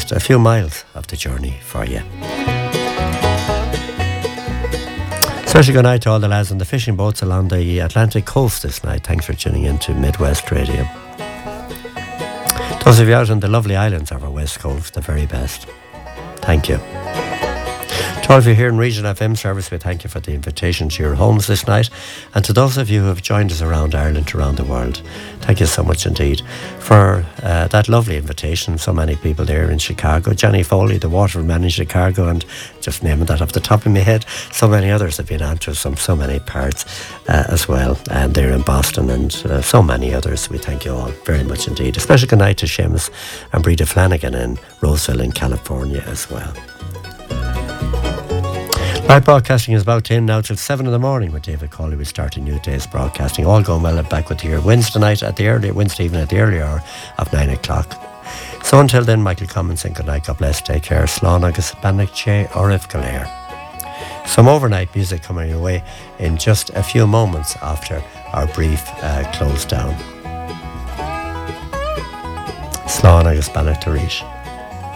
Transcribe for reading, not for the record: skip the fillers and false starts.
just a few miles of the journey for you. Especially good night to all the lads on the fishing boats along the Atlantic coast this night. Thanks for tuning in to Midwest Radio. Those of you out on the lovely islands of our west coast, the very best. Thank you. To all of you here in Region FM service, we thank you for the invitation to your homes this night. And to those of you who have joined us around Ireland, around the world, thank you so much indeed for that lovely invitation. So many people there in Chicago. Johnny Foley, the waterman in Chicago, and just naming that off the top of my head. So many others have been on to us from so many parts as well. And they're in Boston and so many others. We thank you all very much indeed. A special good night to Seamus and Breda Flanagan in Roseville in California as well. Live broadcasting is about 10 now till 7 in the morning with David Cawley. We'll start a new day's broadcasting. All going well and back with you here Wednesday evening at the early hour of 9 o'clock. So until then, Michael Cummins saying good night. God bless. Take care. Slán agus Banach Che Orif Galéir. Some overnight music coming your way in just a few moments after our brief close down. Slán agus Banach Tarísh.